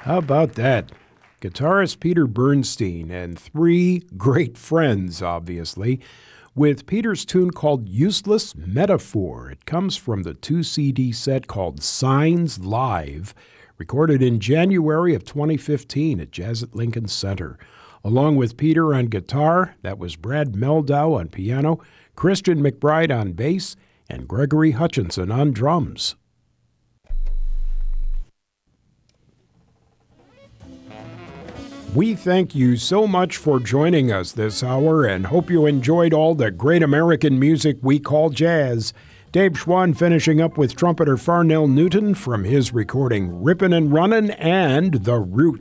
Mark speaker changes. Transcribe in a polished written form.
Speaker 1: How about that? Guitarist Peter Bernstein and three great friends, obviously, with Peter's tune called Useless Metaphor. It comes from the 2 CD set called Signs Live, recorded in January of 2015 at Jazz at Lincoln Center. Along with Peter on guitar, that was Brad Meldau on piano, Christian McBride on bass, and Gregory Hutchinson on drums. We thank you so much for joining us this hour and hope you enjoyed all the great American music we call jazz. Dave Schwann finishing up with trumpeter Farnell Newton from his recording Rippin' and Runnin' and The Roots.